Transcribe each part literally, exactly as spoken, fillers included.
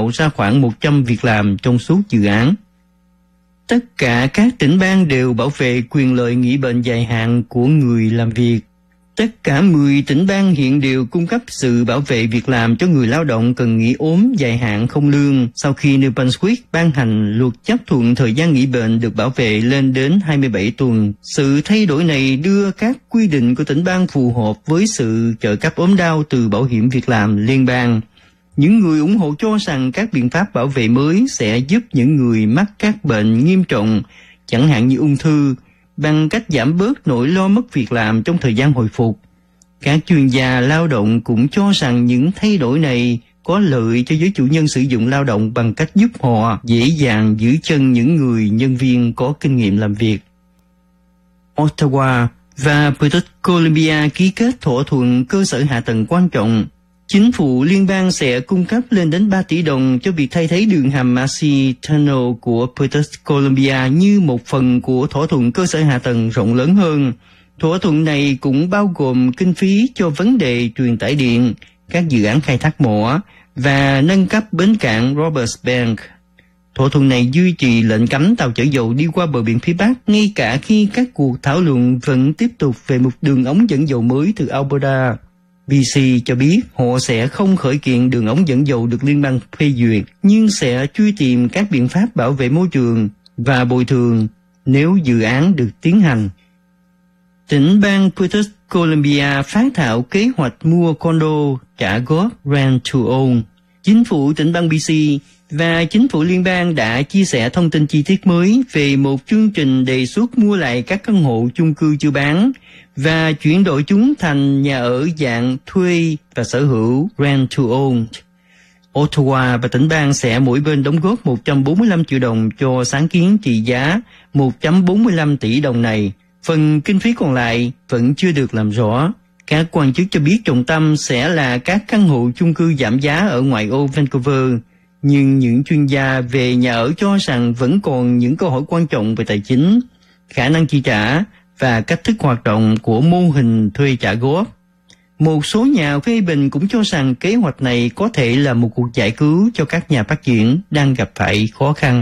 tạo ra khoảng một trăm việc làm trong suốt dự án. Tất cả các tỉnh bang đều bảo vệ quyền lợi nghỉ bệnh dài hạn của người làm việc. Tất cả mười tỉnh bang hiện đều cung cấp sự bảo vệ việc làm cho người lao động cần nghỉ ốm dài hạn không lương sau khi New Brunswick ban hành luật chấp thuận thời gian nghỉ bệnh được bảo vệ lên đến hai mươi bảy tuần. Sự thay đổi này đưa các quy định của tỉnh bang phù hợp với sự trợ cấp ốm đau từ bảo hiểm việc làm liên bang. Những người ủng hộ cho rằng các biện pháp bảo vệ mới sẽ giúp những người mắc các bệnh nghiêm trọng, chẳng hạn như ung thư, bằng cách giảm bớt nỗi lo mất việc làm trong thời gian hồi phục. Các chuyên gia lao động cũng cho rằng những thay đổi này có lợi cho giới chủ nhân sử dụng lao động bằng cách giúp họ dễ dàng giữ chân những người nhân viên có kinh nghiệm làm việc. Ottawa và British Columbia ký kết thỏa thuận cơ sở hạ tầng quan trọng. Chính phủ liên bang sẽ cung cấp lên đến ba tỷ đồng cho việc thay thế đường hầm Massey Tunnel của British Columbia như một phần của thỏa thuận cơ sở hạ tầng rộng lớn hơn. Thỏa thuận này cũng bao gồm kinh phí cho vấn đề truyền tải điện, các dự án khai thác mỏ và nâng cấp bến cảng Roberts Bank. Thỏa thuận này duy trì lệnh cấm tàu chở dầu đi qua bờ biển phía Bắc ngay cả khi các cuộc thảo luận vẫn tiếp tục về một đường ống dẫn dầu mới từ Alberta. bê xê cho biết họ sẽ không khởi kiện đường ống dẫn dầu được liên bang phê duyệt, nhưng sẽ truy tìm các biện pháp bảo vệ môi trường và bồi thường nếu dự án được tiến hành. Tỉnh bang British Columbia phát thảo kế hoạch mua condo trả góp Rent to Own. Chính phủ tỉnh bang bê xê và chính phủ liên bang đã chia sẻ thông tin chi tiết mới về một chương trình đề xuất mua lại các căn hộ chung cư chưa bán và chuyển đổi chúng thành nhà ở dạng thuê và sở hữu Rent to Own. Ottawa và tỉnh bang sẽ mỗi bên đóng góp một trăm bốn mươi lăm triệu đồng cho sáng kiến trị giá một phẩy bốn mươi lăm tỷ đồng này. Phần kinh phí còn lại vẫn chưa được làm rõ. Các quan chức cho biết trọng tâm sẽ là các căn hộ chung cư giảm giá ở ngoại ô Vancouver, nhưng những chuyên gia về nhà ở cho rằng vẫn còn những câu hỏi quan trọng về tài chính, khả năng chi trả và cách thức hoạt động của mô hình thuê trả góp. Một số nhà phê bình cũng cho rằng kế hoạch này có thể là một cuộc giải cứu cho các nhà phát triển đang gặp phải khó khăn.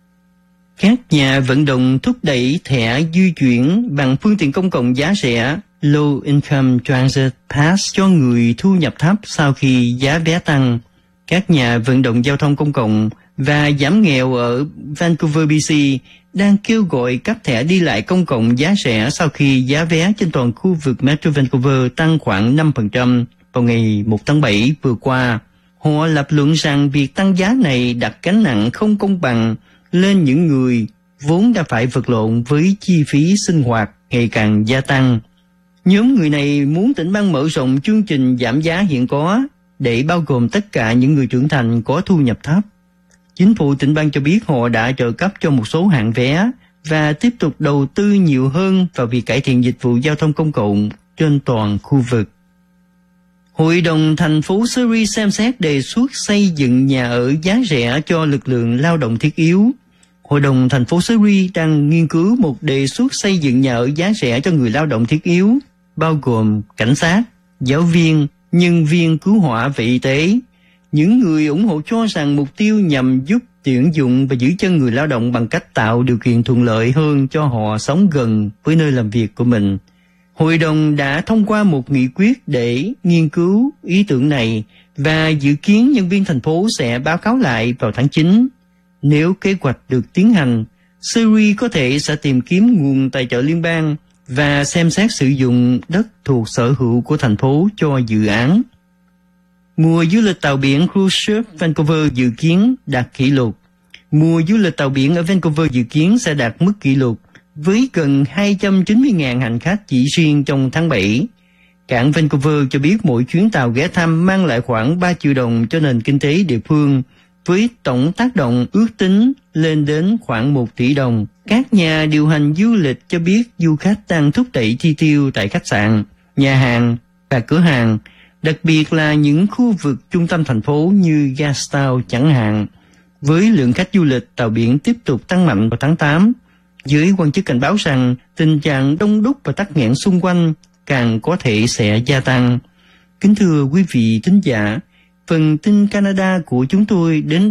Các nhà vận động thúc đẩy thẻ di chuyển bằng phương tiện công cộng giá rẻ Low Income Transit Pass cho người thu nhập thấp sau khi giá vé tăng. Các nhà vận động giao thông công cộng và giảm nghèo ở Vancouver, bê xê đang kêu gọi cấp thẻ đi lại công cộng giá rẻ sau khi giá vé trên toàn khu vực Metro Vancouver tăng khoảng năm phần trăm vào ngày một tháng bảy vừa qua. Họ lập luận rằng việc tăng giá này đặt gánh nặng không công bằng lên những người vốn đã phải vật lộn với chi phí sinh hoạt ngày càng gia tăng. Nhóm người này muốn tỉnh bang mở rộng chương trình giảm giá hiện có để bao gồm tất cả những người trưởng thành có thu nhập thấp. Chính phủ tỉnh bang cho biết họ đã trợ cấp cho một số hạng vé và tiếp tục đầu tư nhiều hơn vào việc cải thiện dịch vụ giao thông công cộng trên toàn khu vực. Hội đồng thành phố Surrey xem xét đề xuất xây dựng nhà ở giá rẻ cho lực lượng lao động thiết yếu. Hội đồng thành phố Surrey đang nghiên cứu một đề xuất xây dựng nhà ở giá rẻ cho người lao động thiết yếu, bao gồm cảnh sát, giáo viên, nhân viên cứu hỏa và y tế. Những người ủng hộ cho rằng mục tiêu nhằm giúp tuyển dụng và giữ chân người lao động bằng cách tạo điều kiện thuận lợi hơn cho họ sống gần với nơi làm việc của mình. Hội đồng đã thông qua một nghị quyết để nghiên cứu ý tưởng này và dự kiến nhân viên thành phố sẽ báo cáo lại vào tháng chín. Nếu kế hoạch được tiến hành, Surrey có thể sẽ tìm kiếm nguồn tài trợ liên bang và xem xét sử dụng đất thuộc sở hữu của thành phố cho dự án. Mùa du lịch tàu biển cruise ship Vancouver dự kiến đạt kỷ lục. Mùa du lịch tàu biển ở Vancouver dự kiến sẽ đạt mức kỷ lục với gần hai trăm chín mươi nghìn hành khách chỉ riêng trong tháng bảy. Cảng Vancouver cho biết mỗi chuyến tàu ghé thăm mang lại khoảng ba triệu đồng cho nền kinh tế địa phương, với tổng tác động ước tính lên đến khoảng một tỷ đồng. Các nhà điều hành du lịch cho biết du khách đang thúc đẩy chi tiêu tại khách sạn, nhà hàng và cửa hàng, đặc biệt là những khu vực trung tâm thành phố như Gastown chẳng hạn. Với lượng khách du lịch tàu biển tiếp tục tăng mạnh vào tháng tám, giới quan chức cảnh báo rằng tình trạng đông đúc và tắc nghẽn xung quanh càng có thể sẽ gia tăng. Kính thưa quý vị thính giả, phần tin Canada của chúng tôi đến